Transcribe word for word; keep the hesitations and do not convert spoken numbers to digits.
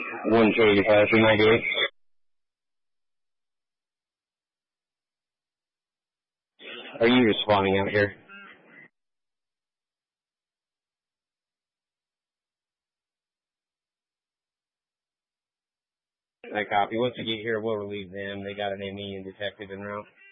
one two eighty-five, three ninety-eight. Are you responding out here? I copy. Once we get here, we'll relieve them. They got an M E and detective en route.